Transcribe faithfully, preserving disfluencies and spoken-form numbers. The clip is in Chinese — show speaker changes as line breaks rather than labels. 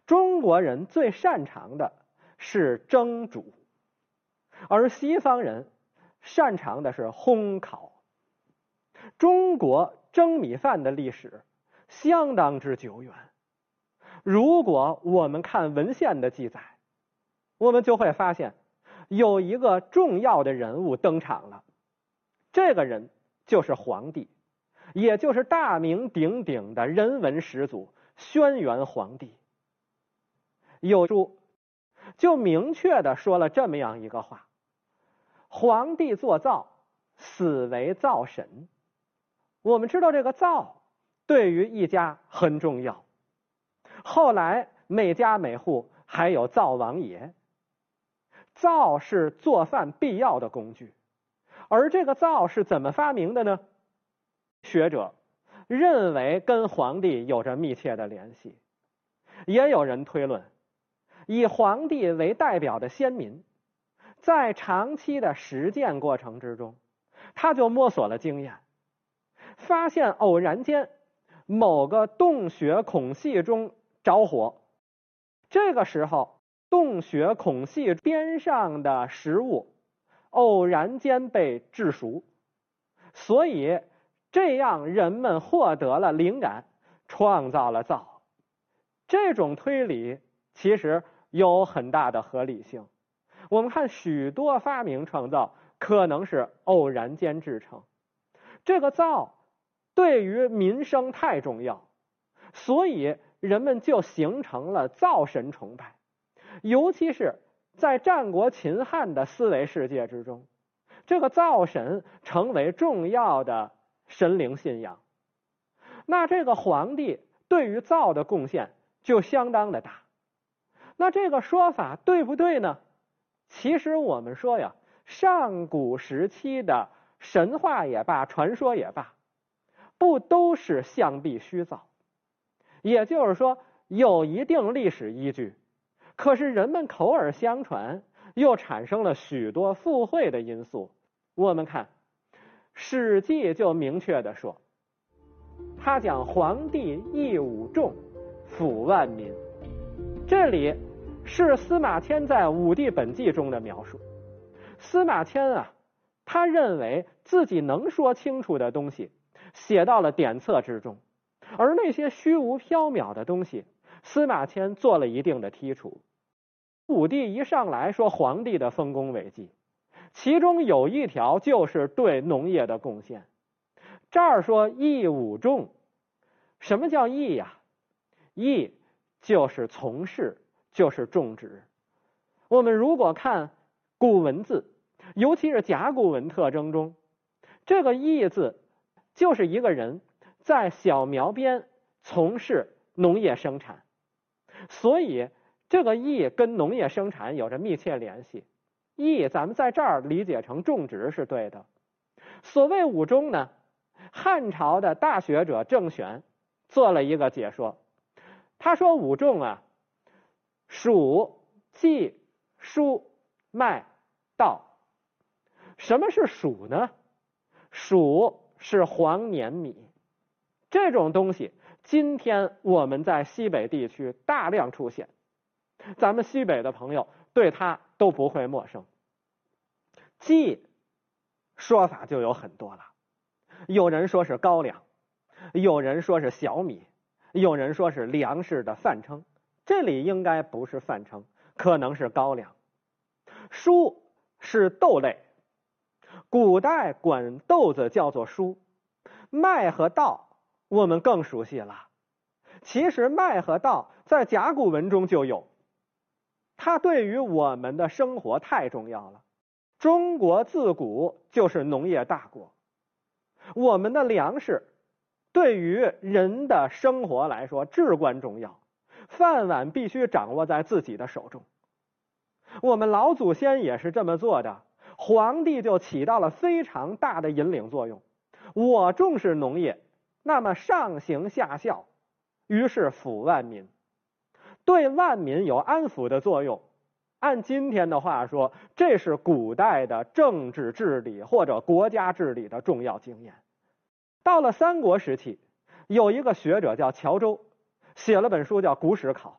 中国人最擅长的是蒸煮，而西方人擅长的是烘烤。中国蒸米饭的历史相当之久远。如果我们看文献的记载，我们就会发现有一个重要的人物登场了，这个人就是皇帝，也就是大名鼎鼎的人文始祖轩辕皇帝。有书就明确地说了这么样一个话：皇帝作灶，死为灶神。我们知道这个灶对于一家很重要，后来每家每户还有灶王爷。灶是做饭必要的工具，而这个灶是怎么发明的呢？学者认为跟皇帝有着密切的联系，也有人推论，以皇帝为代表的先民，在长期的实践过程之中，他就摸索了经验，发现偶然间某个洞穴孔隙中着火，这个时候洞穴孔隙边上的食物偶然间被炙熟，所以这样人们获得了灵感，创造了灶。这种推理其实有很大的合理性。我们看许多发明创造可能是偶然间制成，这个灶对于民生太重要，所以人们就形成了灶神崇拜。尤其是在战国秦汉的思维世界之中，这个灶神成为重要的神灵信仰。那这个皇帝对于灶的贡献就相当的大。那这个说法对不对呢？其实我们说呀，上古时期的神话也罢，传说也罢，不都是象壁虚造，也就是说有一定历史依据，可是人们口耳相传，又产生了许多附会的因素。我们看《史记》就明确地说，他讲皇帝义武重，抚万民。这里是司马迁在《武帝本纪》中的描述。司马迁啊，他认为自己能说清楚的东西写到了典册之中，而那些虚无缥缈的东西，司马迁做了一定的剔除。武帝一上来说皇帝的丰功伟绩，其中有一条就是对农业的贡献。这儿说义武重，什么叫义呀？义就是从事，就是种植。我们如果看古文字，尤其是甲骨文特征中，这个义字就是一个人在小苗边从事农业生产，所以这个义跟农业生产有着密切联系。义咱们在这儿理解成种植是对的。所谓武忠呢，汉朝的大学者郑玄做了一个解说，他说武仲啊，黍、稷、菽、麦、稻。什么是黍呢？黍是黄黏米，这种东西今天我们在西北地区大量出现，咱们西北的朋友对它都不会陌生。稷说法就有很多了，有人说是高粱，有人说是小米，有人说是粮食的泛称，这里应该不是泛称，可能是高粱。菽是豆类，古代管豆子叫做菽。麦和稻我们更熟悉了，其实麦和稻在甲骨文中就有，它对于我们的生活太重要了。中国自古就是农业大国，我们的粮食对于人的生活来说至关重要，饭碗必须掌握在自己的手中。我们老祖先也是这么做的，皇帝就起到了非常大的引领作用。我重视农业，那么上行下效，于是抚万民，对万民有安抚的作用。按今天的话说，这是古代的政治治理或者国家治理的重要经验。到了三国时期，有一个学者叫乔周，写了本书叫《古史考》，